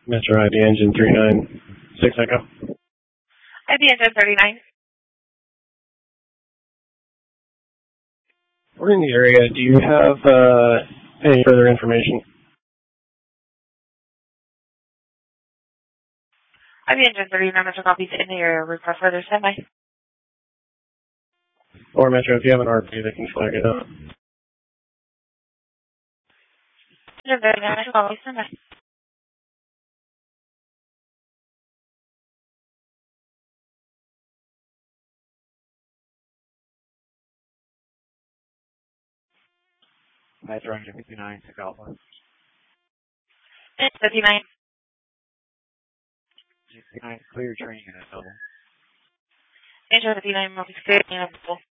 Metro ID engine 396 Echo. ID engine 39. We're in the area. Do you have any further information? ID engine 39, Metro copies in the area. Request further standby. Or Metro, if you have an RP that can flag it up. Engine 39, Metro copies standby. Metro engine 59, 6 Alpha. Engine 59. 59, clear training in this level. Engine 59, Mobile 59.